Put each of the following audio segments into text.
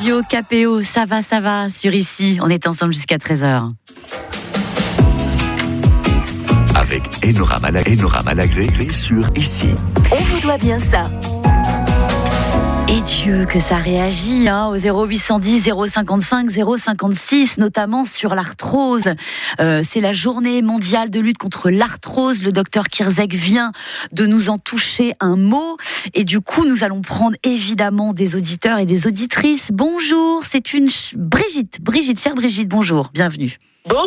Radio KPO, ça va, sur Ici. On est ensemble jusqu'à 13h. Avec Enora Malagré sur Ici. On vous doit bien ça. Et Dieu que ça réagit au 0810 055 056, notamment sur l'arthrose. C'est la journée mondiale de lutte contre l'arthrose. Le docteur Kierzek vient de nous en toucher un mot. Et du coup, nous allons prendre évidemment des auditeurs et des auditrices. Bonjour, c'est une Brigitte, chère Brigitte, bonjour, bienvenue.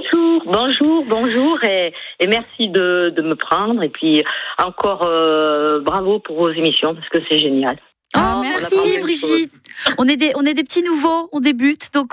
Bonjour et merci de me prendre. Et puis encore bravo pour vos émissions parce que c'est génial. Merci Brigitte. On est des petits nouveaux, on débute, donc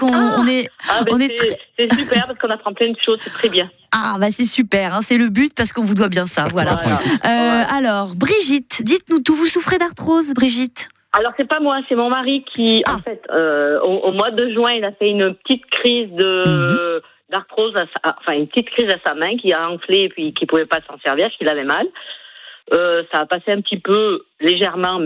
c'est super parce qu'on apprend plein de choses, c'est très bien. C'est super, c'est le but parce qu'on vous doit bien ça, voilà. Alors Brigitte, dites-nous tout, vous souffrez d'arthrose, Brigitte? Alors c'est pas moi, c'est mon mari qui en fait au mois de juin il a fait une petite crise d'arthrose, une petite crise à sa main qui a enflé et puis qui pouvait pas s'en servir, qu'il avait mal. Ça a passé un petit peu légèrement.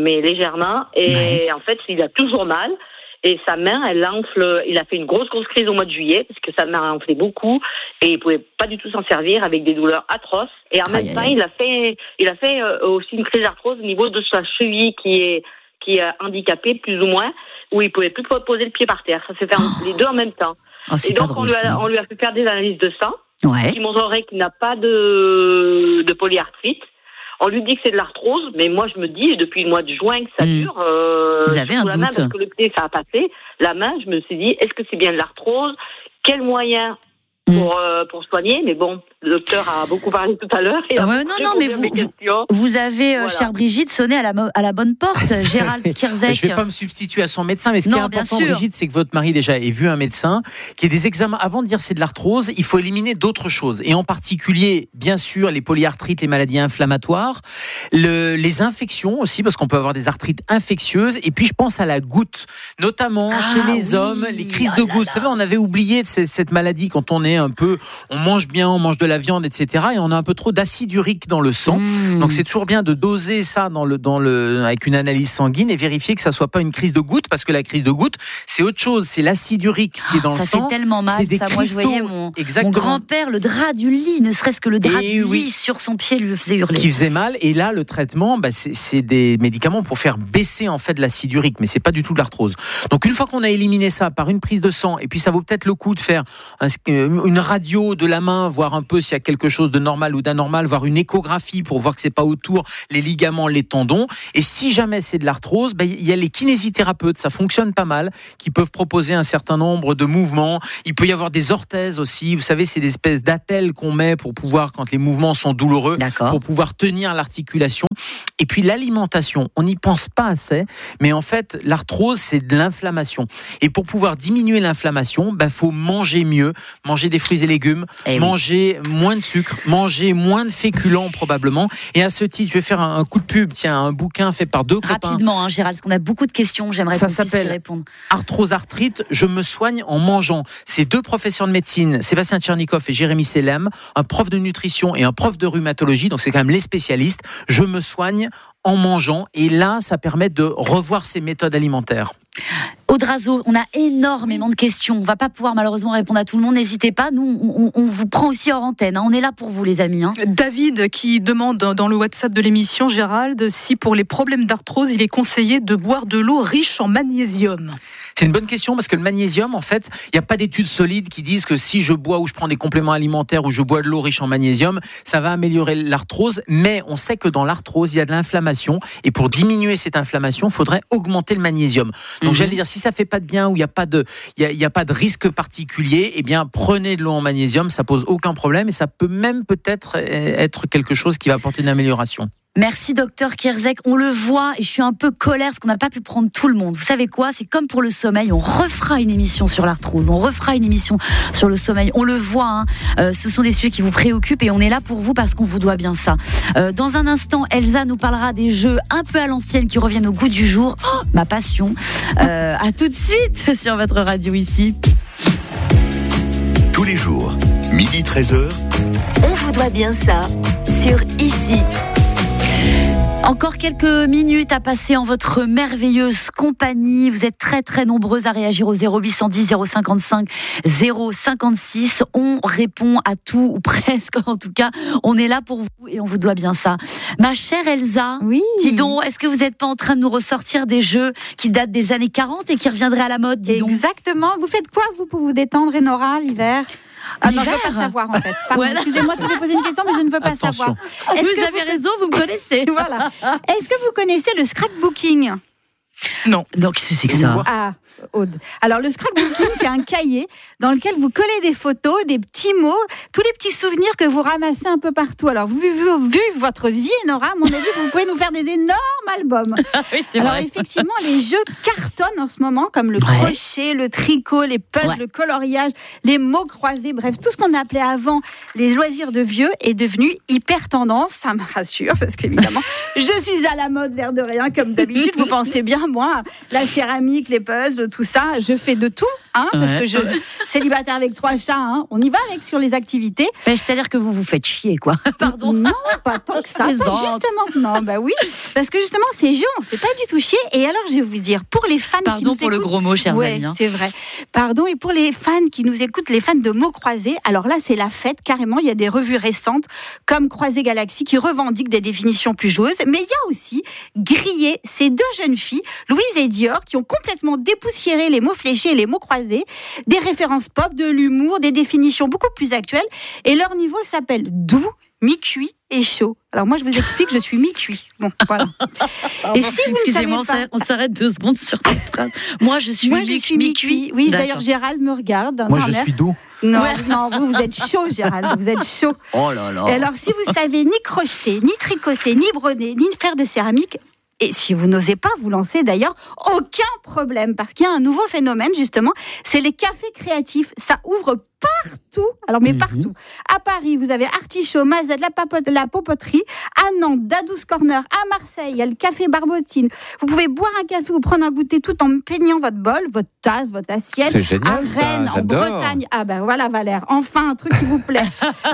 Et en fait, il a toujours mal. Et sa main, elle enfle. Il a fait une grosse crise au mois de juillet parce que sa main a enflé beaucoup et il pouvait pas du tout s'en servir avec des douleurs atroces. Et en même temps, il a fait aussi une crise d'arthrose au niveau de sa cheville qui est handicapée plus ou moins, où il pouvait plus poser le pied par terre. Ça s'est fait les deux en même temps. Et donc on lui a fait faire des analyses de sang qui montrerait qu'il n'a pas de polyarthrite. On lui dit que c'est de l'arthrose, mais moi je me dis, depuis le mois de juin que ça dure, vous avez un doute main, parce que le pied ça a passé, la main, je me suis dit, est-ce que c'est bien de l'arthrose? Quel moyen pour soigner? Mais bon, le docteur a beaucoup parlé tout à l'heure. Mais vous avez, chère Brigitte, sonné à la bonne porte, Gérald Kierzek. Je ne vais pas me substituer à son médecin, mais ce qui est important, Brigitte, c'est que votre mari déjà ait vu un médecin, qui ait des examens. Avant de dire c'est de l'arthrose, il faut éliminer d'autres choses. Et en particulier, bien sûr, les polyarthrites, les maladies inflammatoires, les infections aussi, parce qu'on peut avoir des arthrites infectieuses. Et puis, je pense à la goutte, notamment chez les hommes, les crises de goutte. Vous savez, on avait oublié cette maladie quand on est on mange bien, on mange de la viande, etc. Et on a un peu trop d'acide urique dans le sang. Donc c'est toujours bien de doser ça avec une analyse sanguine et vérifier que ça soit pas une crise de goutte, parce que la crise de goutte, c'est autre chose. C'est l'acide urique qui est dans le sang. Ça fait tellement mal. Moi, je voyais mon grand-père, le drap du lit, ne serait-ce que le drap du lit sur son pied lui faisait hurler. Qui faisait mal. Et là, le traitement, c'est des médicaments pour faire baisser en fait l'acide urique, mais c'est pas du tout de l'arthrose. Donc une fois qu'on a éliminé ça par une prise de sang, et puis ça vaut peut-être le coup de faire une radio de la main, voir un peu s'il y a quelque chose de normal ou d'anormal, voir une échographie pour voir que c'est pas autour les ligaments, les tendons. Et si jamais c'est de l'arthrose, il y a les kinésithérapeutes, ça fonctionne pas mal, qui peuvent proposer un certain nombre de mouvements. Il peut y avoir des orthèses aussi. Vous savez, c'est des espèces d'attelles qu'on met pour pouvoir, quand les mouvements sont douloureux, pour pouvoir tenir l'articulation. Et puis l'alimentation, on n'y pense pas assez, mais en fait, l'arthrose, c'est de l'inflammation. Et pour pouvoir diminuer l'inflammation, faut manger mieux, manger des fruits et légumes, manger moins de sucre, manger moins de féculents probablement. Et à ce titre, je vais faire un coup de pub. Tiens, un bouquin fait par deux copains. Rapidement, Gérald, parce qu'on a beaucoup de questions. J'aimerais qu'on puisse y répondre. Arthrose arthrite, je me soigne en mangeant. C'est deux professeurs de médecine, Sébastien Tchernikoff et Jérémy Selem, un prof de nutrition et un prof de rhumatologie. Donc c'est quand même les spécialistes. Je me soigne en mangeant, et là, ça permet de revoir ses méthodes alimentaires. Audrazo, on a énormément de questions. On ne va pas pouvoir malheureusement répondre à tout le monde. N'hésitez pas, nous, on vous prend aussi hors antenne. On est là pour vous, les amis. David qui demande dans le WhatsApp de l'émission, Gérald, si pour les problèmes d'arthrose, il est conseillé de boire de l'eau riche en magnésium. C'est une bonne question, parce que le magnésium, en fait, il n'y a pas d'études solides qui disent que si je bois ou je prends des compléments alimentaires ou je bois de l'eau riche en magnésium, ça va améliorer l'arthrose. Mais on sait que dans l'arthrose, il y a de l'inflammation. Et pour diminuer cette inflammation, il faudrait augmenter le magnésium. Donc j'allais dire, si ça ne fait pas de bien ou il n'y a pas de risque particulier, eh bien prenez de l'eau en magnésium, ça pose aucun problème. Et ça peut même peut-être être quelque chose qui va apporter une amélioration. Merci docteur Kierzek, on le voit et je suis un peu colère parce qu'on n'a pas pu prendre tout le monde. Vous savez quoi, c'est comme pour le sommeil, on refera une émission sur l'arthrose, on refera une émission sur le sommeil, on le voit, ce sont des sujets qui vous préoccupent et on est là pour vous parce qu'on vous doit bien ça. Dans un instant, Elsa nous parlera des jeux un peu à l'ancienne qui reviennent au goût du jour, ma passion. À tout de suite sur votre radio Ici. Tous les jours, 12h, on vous doit bien ça sur Ici. Encore quelques minutes à passer en votre merveilleuse compagnie. Vous êtes très très nombreux à réagir au 0810 055 056. On répond à tout, ou presque en tout cas. On est là pour vous et on vous doit bien ça. Ma chère Elsa, oui. Dis donc, est-ce que vous n'êtes pas en train de nous ressortir des jeux qui datent des années 40 et qui reviendraient à la mode, dis donc? Exactement. Vous faites quoi, vous, pour vous détendre, Enora, l'hiver? Ah non, je ne veux pas savoir, en fait. Pardon, voilà. Excusez-moi, je vous poser une question, mais je ne veux pas savoir. Vous avez raison, vous me connaissez. Voilà. Est-ce que vous connaissez le scrapbooking? Non. Donc, qu'est-ce que c'est que ça? Ah, Aude. Alors, le scrapbooking, c'est un cahier dans lequel vous collez des photos, des petits mots, tous les petits souvenirs que vous ramassez un peu partout. Alors, vu votre vie, Nora, à mon avis, vous pouvez nous faire des énormes albums. Oui, c'est Alors, vrai. effectivement, les jeux cartonnent en ce moment, comme le crochet, le tricot, les puzzles, le coloriage, les mots croisés, bref, tout ce qu'on appelait avant les loisirs de vieux est devenu hyper tendance. Ça me rassure, parce qu'évidemment, je suis à la mode, l'air de rien, comme d'habitude. Vous pensez bien, moi, la céramique, les puzzles, tout ça, je fais de tout, parce que je célibataire avec 3 chats, on y va avec sur les activités. Mais c'est-à-dire que vous vous faites chier, quoi. Pardon. Non, pas tant que ça. Pas justement, non, bah oui, parce que justement ces jeux, on se fait pas du tout chier. Et alors, je vais vous dire, pour les fans qui nous écoutent, pour le gros mot, chers amis. C'est vrai. Pardon. Et pour les fans qui nous écoutent, les fans de mots croisés, alors là, c'est la fête carrément. Il y a des revues récentes comme Croisé Galaxy qui revendiquent des définitions plus joueuses. Mais il y a aussi Grillé, ces 2 jeunes filles, Louise et Dior, qui ont complètement dépoussiéré les mots fléchés et les mots croisés, des références pop, de l'humour, des définitions beaucoup plus actuelles. Et leur niveau s'appelle doux, mi-cuit et chaud. Alors moi, je vous explique, je suis mi-cuit. Bon, voilà. Et si vous ne savez pas... on s'arrête 2 secondes sur cette phrase. Moi, je suis mi-cuit. Oui, d'ailleurs, Gérald me regarde. Moi, je suis doux. Non, non, vous êtes chaud, Gérald, vous êtes chaud. Oh là là. Et alors, si vous savez ni crocheter, ni tricoter, ni broder, ni faire de céramique, et si vous n'osez pas vous lancer d'ailleurs, aucun problème, parce qu'il y a un nouveau phénomène justement, c'est les cafés créatifs. Ça ouvre partout, alors mais partout. À Paris, vous avez Artichaut, Mazette, la Popoterie. À Nantes, Dadou's Corner. À Marseille, il y a le café Barbotine. Vous pouvez boire un café ou prendre un goûter tout en peignant votre bol, votre tasse, votre assiette. C'est génial, à Rennes, ça, en j'adore. Bretagne. Ah ben voilà Valère, enfin un truc qui vous plaît.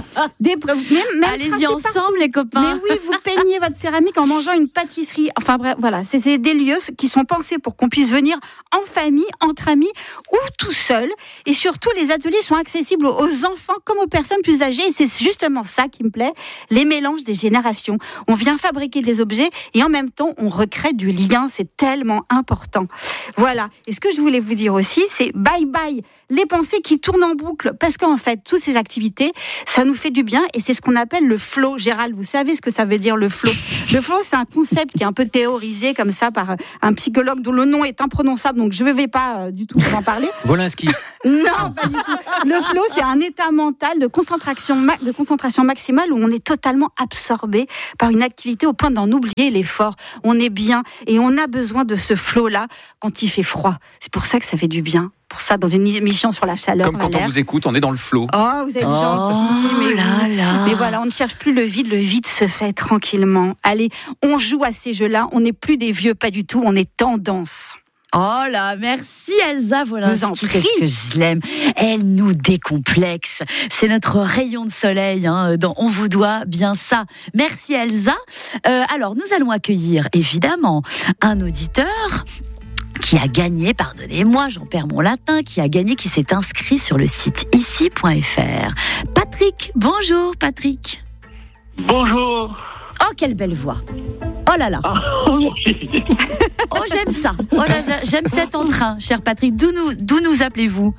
Allez-y ensemble, les copains. Mais oui, vous peignez votre céramique en mangeant une pâtisserie. Enfin bref, voilà, c'est des lieux qui sont pensés pour qu'on puisse venir en famille, entre amis ou tout seul. Et surtout, les ateliers sont accessibles aux enfants comme aux personnes plus âgées. Et c'est justement ça qui me plaît, les mélanges des générations. On vient fabriquer des objets et en même temps, on recrée du lien. C'est tellement important. Voilà. Et ce que je voulais vous dire aussi, c'est bye bye les pensées qui tournent en boucle. Parce qu'en fait, toutes ces activités, ça nous fait du bien et c'est ce qu'on appelle le flow. Gérald, vous savez ce que ça veut dire, le flow? Le flow, c'est un concept qui est un peu théorisé comme ça par un psychologue dont le nom est imprononçable, donc je ne vais pas du tout en parler. Wolinski. Non, pas du tout. Le flow, c'est un état mental de concentration maximale où on est totalement absorbé par une activité au point d'en oublier l'effort. On est bien et on a besoin de ce flow-là quand il fait froid. C'est pour ça que ça fait du bien. Pour ça, dans une émission sur la chaleur, Comme quand Valère. on vous écoute, on est dans le flow. Oh, vous êtes gentil. Mais, là. mais voilà, on ne cherche plus le vide se fait tranquillement. Allez, on joue à ces jeux-là, on n'est plus des vieux, pas du tout, on est tendance. Oh là, merci Elsa Vous en Wolinski, prie. qu'est-ce que je l'aime. Elle nous décomplexe. C'est notre rayon de soleil dans On vous doit bien ça. Merci Elsa. Alors, nous allons accueillir évidemment un auditeur qui a gagné, pardonnez-moi, j'en perds mon latin, qui s'est inscrit sur le site ici.fr. Patrick, bonjour Patrick. Bonjour. Oh, quelle belle voix. Oh là là. Merci. Oh, j'aime ça. Oh là, j'aime cet entrain, cher Patrick. D'où nous appelez-vous?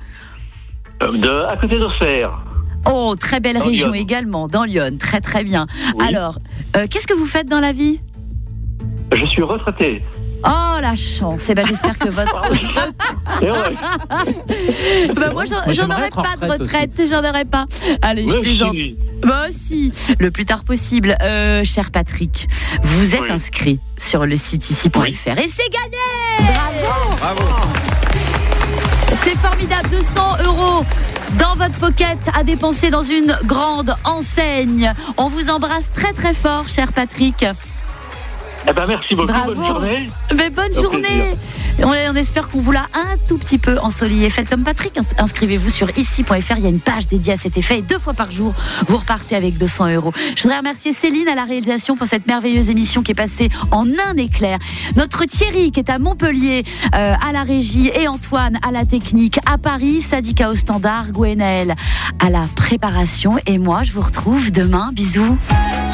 À côté d'Auxerre. Oh, très belle Dans région Lyon. également, dans Lyon. Très très bien. Oui. Alors, qu'est-ce que vous faites dans la vie? Je suis retraité. Oh, la chance. Eh ben, j'espère que votre... C'est vrai. Bah, moi, j'en j'aimerais aurais être en pas de retraite retraite. J'en aurais pas. Allez, je Ouais, plaisante. si. Bah si, le plus tard possible. Cher Patrick, vous êtes Oui. inscrit sur le site ici.fr et c'est gagné. Bravo. C'est formidable, 200 € dans votre pocket à dépenser dans une grande enseigne. On vous embrasse très très fort, cher Patrick. Eh ben, merci beaucoup. Bravo. Bonne journée. Mais bonne Au journée. On espère qu'on vous l'a un tout petit peu ensoleillé. Faites comme Patrick, inscrivez-vous sur ici.fr. Il y a une page dédiée à cet effet et 2 fois par jour, vous repartez avec 200 €. Je voudrais remercier Céline à la réalisation pour cette merveilleuse émission qui est passée en un éclair. Notre Thierry qui est à Montpellier à la régie et Antoine à la technique à Paris, Sadika au standard, Gwenaël à la préparation et moi je vous retrouve demain. Bisous.